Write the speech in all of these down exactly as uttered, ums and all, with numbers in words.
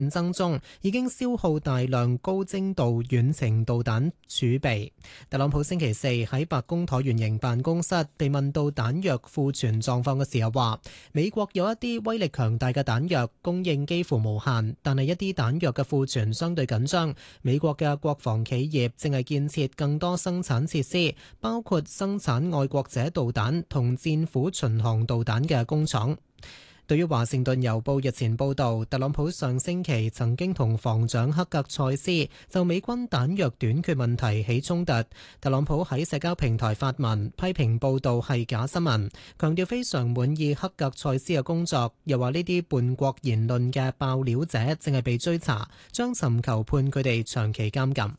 戰爭中已經消耗大量高精度遠程導彈儲備。特朗普星期四喺白宮橢圓形辦公室被問到彈藥庫存狀況嘅時候話，美國有一啲威力強大嘅彈藥供應幾乎無限，但係一啲彈藥嘅庫存相對緊張。美國嘅國防企業正係建設更多生產設施，包括生產愛國者導彈同戰斧巡航導彈嘅工廠。對於華盛頓郵報日前報導，特朗普上星期曾經同防長克格塞斯就美軍彈藥短缺問題起衝突，特朗普喺社交平台發文批評報導係假新聞，強調非常滿意克格塞斯嘅工作，又話呢啲叛國言論嘅爆料者正係被追查，將尋求判佢哋長期監禁。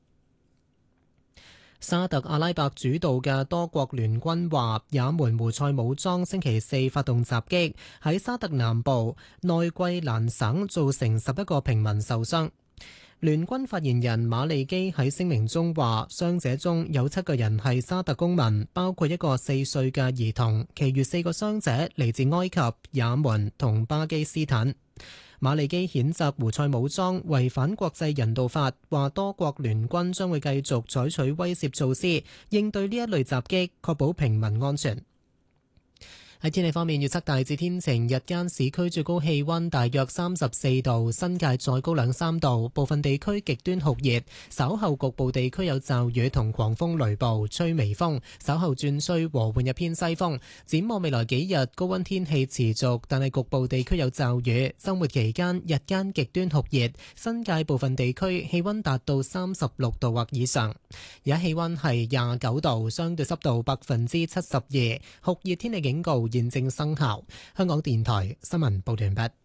沙特阿拉伯主導嘅多國聯軍話，也門胡塞武裝星期四發動襲擊，喺沙特南部內季蘭省造成十一個平民受傷。聯軍發言人馬利基喺聲明中話，傷者中有七個人係沙特公民，包括一個四歲嘅兒童，其餘四個傷者嚟自埃及、也門同巴基斯坦。馬利基譴責胡塞武裝違反國際人道法，話多國聯軍將會繼續採取威懾措施，應對呢一類襲擊，確保平民安全。喺天氣方面，預測大致天晴，日間市區最高氣溫大約三十四度，新界再高兩三度，部分地區極端酷熱，稍後局部地區有驟雨同狂風雷暴，吹微風，稍後轉吹和緩一偏西風。展望未來幾日，高溫天氣持續，但係局部地區有驟雨。週末期間日間極端酷熱，新界部分地區氣溫達到三十六度或以上。而家氣溫係廿九度，相對濕度百分之七十二，酷熱天氣警告現正生效。香港電台新聞報道完畢。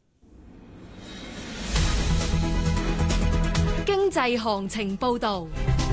經濟行情報道。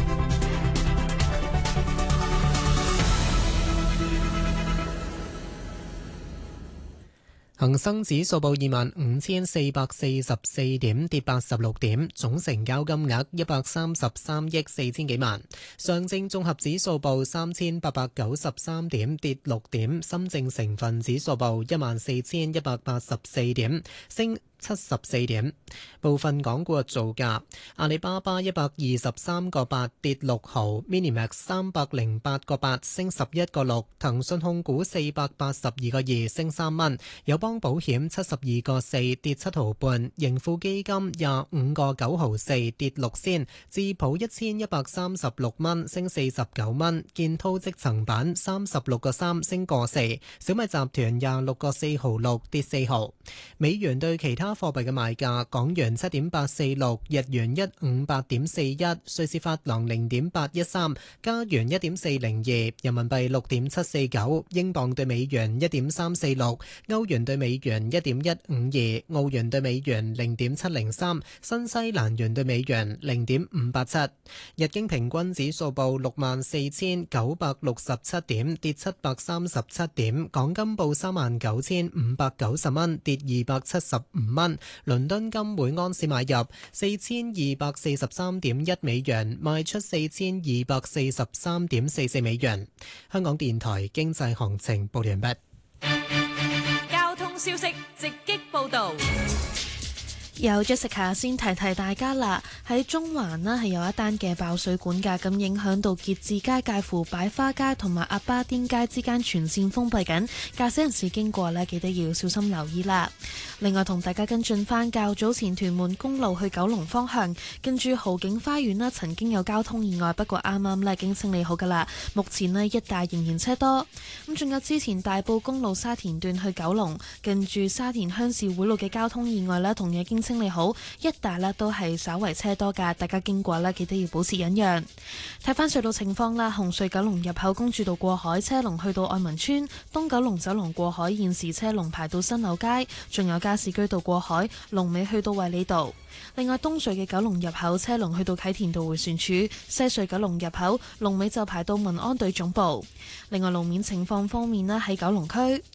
恒生指數報二萬五千四百四十四點，跌八十六點，總成交金額一百三十三億四千幾萬。上證綜合指數報三千八百九十三點，跌六點。深證成分指數報一萬四千一百八十四點，升七十四點。部分港股嘅造價：阿里巴巴一百二十三個八跌六毫 ，Minimax 三百零八個八升十一個六，騰訊控股四百八十二個二升三蚊，友邦保險七十二個四跌七毫半，盈富基金廿五個九毫四跌六仙，智普一千一百三十六蚊升四十九蚊，建滔積層板三十六個三升個四，小米集團廿六個四毫六跌四毫。美元對其他貨幣嘅賣價：港元七點八四六，日元一五八點四一，瑞士法郎零點八一三，加元一點四零二，人民幣六點七四九，英鎊對美元一點三四六，歐元對美元一點一五二，澳元對美元零點七零三，新西蘭元對美元零點五八七。日經平均指數報六萬四千九百六十七點，跌七百三十七點。港金報三萬九千五百九十蚊，跌二百七十五蚊。倫敦金每安士買入四千二百四十三點一美元，賣出四千二百四十三點四四美元。香港電台經濟行情報完畢。 交通消息直擊報道。 有 Jessica 先提提大家啦，喺中環呢係有一單嘅爆水管㗎，咁影響到結志街介乎擺花街同埋鴨巴甸街之間全線封閉緊，駕駛人士經過呢記得要小心留意啦。另外同大家跟進返較早前屯門公路去九龍方向，跟住豪景花園呢曾經有交通意外，不過啱啱呢已經清理好㗎啦，目前呢一帶仍然車多。咁仲有之前大埔公路沙田段去九龍，跟住沙田鄉事會路嘅交通意外呢同樣已經清理好，一帶呢都係稍為車多噶，大家經過呢記得要保持忍讓。睇翻隧道情況啦，紅隧九龍入口公主道過海車龍去到愛民村，東九龍走廊過海現時車龍排到新柳街，仲有加士居道過海龍尾去到衛理道。另外東隧嘅九龍入口車龍去到啟田道迴旋處，西隧九龍入口龍尾就排到民安隊總部。另外路面情況方面呢，喺九龍區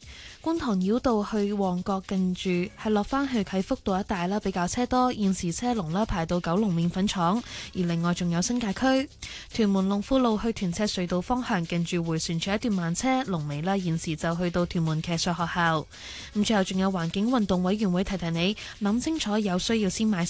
觀塘繞道去旺角近住係落返去啟福道一帶啦，比較車多，現時車龍啦排到九龍麵粉廠。而另外仲有新界區屯門龍富路去屯赤隧道方向近住迴旋處一段慢車，龍尾啦現時就去到屯門騎術學校。咁最後仲有環境運動委員會提提你，諗清楚有需要先買